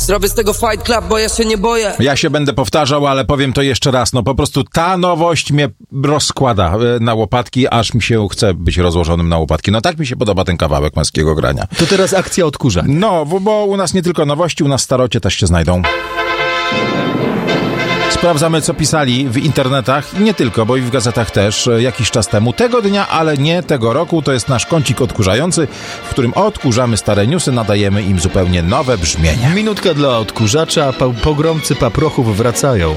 Zrobię z tego Fight Club, bo ja się nie boję. Ja się będę powtarzał, ale powiem to jeszcze raz. No po prostu ta nowość mnie rozkłada na łopatki, aż mi się chce być rozłożonym na łopatki. No tak mi się podoba ten kawałek Męskiego Grania. To teraz akcja odkurzania. No, bo u nas nie tylko nowości, u nas starocie też się znajdą. Sprawdzamy, co pisali w internetach, nie tylko, bo i w gazetach też, jakiś czas temu. Tego dnia, ale nie tego roku, to jest nasz kącik odkurzający, w którym odkurzamy stare newsy, nadajemy im zupełnie nowe brzmienie. Minutka dla odkurzacza, pogromcy paprochów wracają.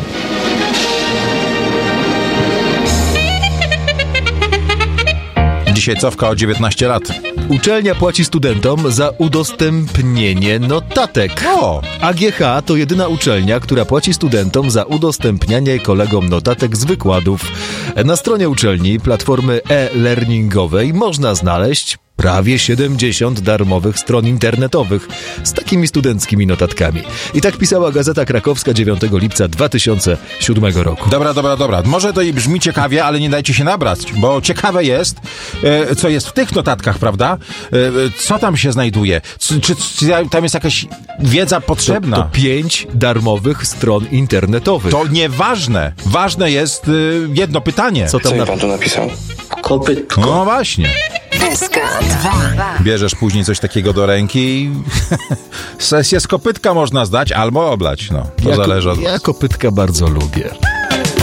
Dzisiaj cofka o 19 lat. Uczelnia płaci studentom za udostępnienie notatek. O! AGH to jedyna uczelnia, która płaci studentom za udostępnianie kolegom notatek z wykładów. Na stronie uczelni platformy e-learningowej można znaleźć prawie 70 darmowych stron internetowych z takimi studenckimi notatkami. I tak pisała Gazeta Krakowska 9 lipca 2007 roku. Dobra. Może to i brzmi ciekawie, ale nie dajcie się nabrać, bo ciekawe jest, co jest w tych notatkach, prawda? Co tam się znajduje? Czy tam jest jakaś wiedza potrzebna? To 5 darmowych stron internetowych. To nieważne. Ważne jest jedno pytanie. Co tam pan tu napisał? Kopytko. No właśnie. Bierzesz później coś takiego do ręki i sesję z kopytka można zdać albo oblać. No, to zależy od was. Ja kopytka bardzo lubię.